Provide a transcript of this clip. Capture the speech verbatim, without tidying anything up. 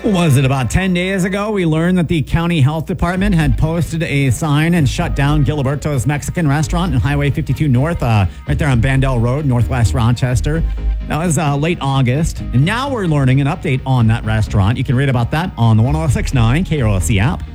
Was it about ten days ago we learned that the county health department had posted a sign and shut down Giliberto's Mexican restaurant in Highway fifty-two North, uh, right there on Bandel Road, Northwest Rochester. That was uh, late August. And now we're learning an update on that restaurant. You can read about that on the one oh six point nine K R O C app.